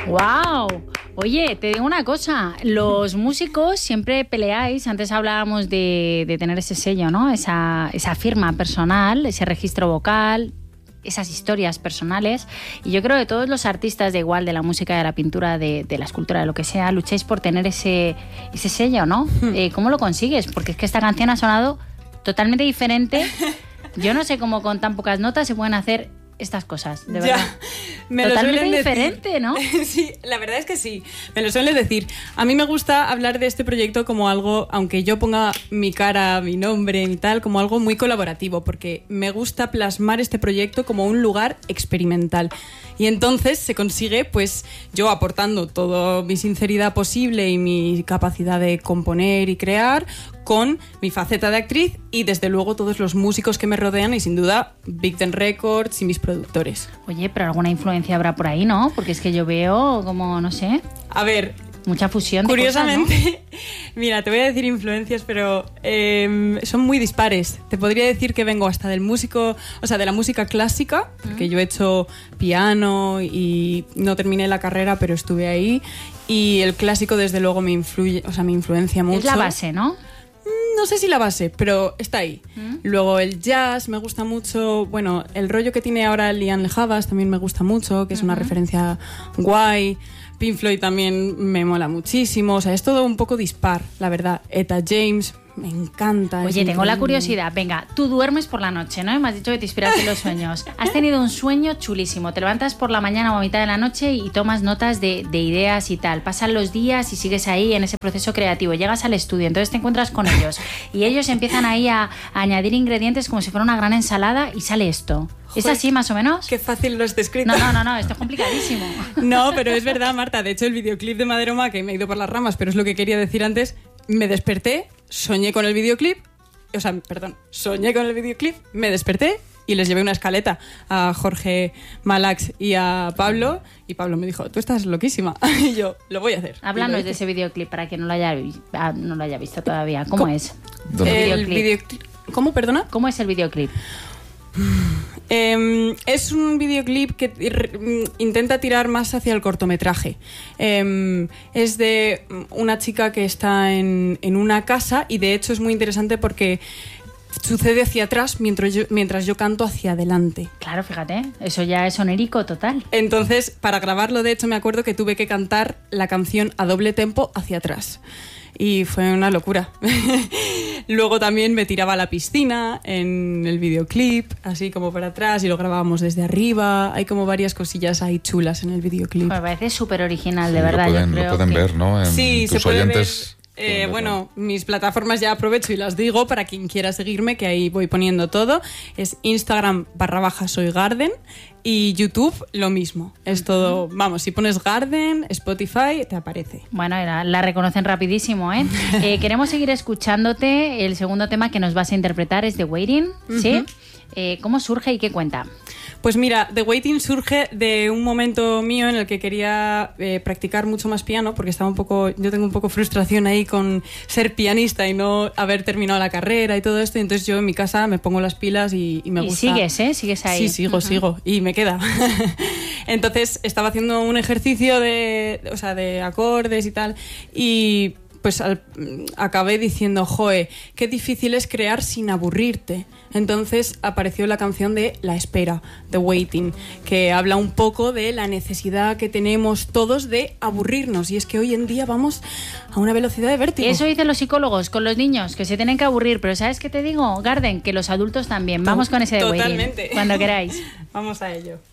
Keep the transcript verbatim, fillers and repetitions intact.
¡Wow! Oye, te digo una cosa, los músicos siempre peleáis, antes hablábamos de, de tener ese sello, ¿no? Esa, esa firma personal, ese registro vocal, esas historias personales, y yo creo que todos los artistas, de igual de la música, de la pintura, de, de la escultura, de lo que sea, lucháis por tener ese, ese sello, ¿no? Eh, ¿Cómo lo consigues? Porque es que esta canción ha sonado totalmente diferente. Yo no sé cómo con tan pocas notas se pueden hacer estas cosas, de verdad. Ya, me totalmente lo diferente, decir. ¿no? Sí, la verdad es que sí, me lo suelen decir. A mí me gusta hablar de este proyecto como algo, aunque yo ponga mi cara, mi nombre y tal, como algo muy colaborativo, porque me gusta plasmar este proyecto como un lugar experimental. Y entonces se consigue, pues, yo aportando toda mi sinceridad posible y mi capacidad de componer y crear, con mi faceta de actriz y desde luego todos los músicos que me rodean y sin duda Big Ten Records y mis productores. Oye, pero alguna influencia habrá por ahí, ¿no? Porque es que yo veo como, no sé... A ver... Mucha fusión de Curiosamente, cosas, ¿no? Mira, te voy a decir influencias, pero eh, son muy dispares. Te podría decir que vengo hasta del músico, o sea, de la música clásica, porque yo he hecho piano y no terminé la carrera, pero estuve ahí. Y el clásico, desde luego, me influye, o sea, me influencia mucho. Es la base, ¿no? No sé si la base, pero está ahí. ¿Mm? Luego el jazz me gusta mucho. Bueno, el rollo que tiene ahora Lianne Havas también me gusta mucho, que es una uh-huh. referencia guay. Pink Floyd también me mola muchísimo. O sea, es todo un poco dispar, la verdad. Etta James, me encanta. Oye, tengo la curiosidad. Venga, tú duermes por la noche, ¿no? Me has dicho que te inspiras en los sueños. Has tenido un sueño chulísimo. Te levantas por la mañana o a mitad de la noche y tomas notas de, de ideas y tal. Pasan los días y sigues ahí en ese proceso creativo. Llegas al estudio, entonces te encuentras con ellos. Y ellos empiezan ahí a, a añadir ingredientes como si fuera una gran ensalada y sale esto. ¿Es así más o menos? Qué fácil lo has descrito. No, no, no, no, esto es complicadísimo. No, pero es verdad, Marta. De hecho, el videoclip de Maderoma, que me he ido por las ramas, pero es lo que quería decir antes, me desperté, soñé con el videoclip, o sea, perdón, soñé con el videoclip, me desperté y les llevé una escaleta a Jorge Malax y a Pablo, y Pablo me dijo, tú estás loquísima, y yo, lo voy a hacer. Háblanos de ese videoclip para quien no lo haya, no lo haya visto todavía. ¿Cómo, ¿Cómo? es? El videoclip. ¿Cómo, perdona? ¿Cómo es el videoclip? Eh, es un videoclip que ir, intenta tirar más hacia el cortometraje. Eh, es de una chica que está en, en una casa, y de hecho es muy interesante porque sucede hacia atrás mientras yo, mientras yo canto hacia adelante. Claro, fíjate, eso ya es onérico total. Entonces, para grabarlo, de hecho, me acuerdo que tuve que cantar la canción a doble tempo hacia atrás. Y fue una locura. Luego también me tiraba a la piscina en el videoclip, así como para atrás, y lo grabábamos desde arriba. Hay como varias cosillas ahí chulas en el videoclip. Me parece súper original, sí, de verdad. Lo pueden, yo creo lo pueden que... ver, ¿no? En sí, tus se puede oyentes. ver. Eh, bueno, mis plataformas ya aprovecho y las digo para quien quiera seguirme, que ahí voy poniendo todo. Es Instagram barra baja soy Garden, y YouTube lo mismo. Es todo, vamos, si pones Garden, Spotify, te aparece. Bueno, la, la reconocen rapidísimo, ¿eh? eh queremos seguir escuchándote. El segundo tema que nos vas a interpretar es The Waiting, ¿sí? Uh-huh. Eh, ¿Cómo surge y qué cuenta? Pues mira, The Waiting surge de un momento mío en el que quería eh, practicar mucho más piano, porque estaba un poco, yo tengo un poco frustración ahí con ser pianista y no haber terminado la carrera y todo esto, y entonces yo en mi casa me pongo las pilas y, y me y gusta. Y sigues, ¿eh? Sigues ahí. Sí, sigo, uh-huh. sigo, y me queda. Entonces estaba haciendo un ejercicio de, o sea, de acordes y tal, y pues al, acabé diciendo, joe, qué difícil es crear sin aburrirte. Entonces apareció la canción de La Espera, The Waiting, que habla un poco de la necesidad que tenemos todos de aburrirnos. Y es que hoy en día vamos a una velocidad de vértigo. Eso dicen los psicólogos con los niños, que se tienen que aburrir. Pero ¿sabes qué te digo, Garden? Que los adultos también. Vamos con ese The Waiting. Totalmente. Cuando queráis. Vamos a ello.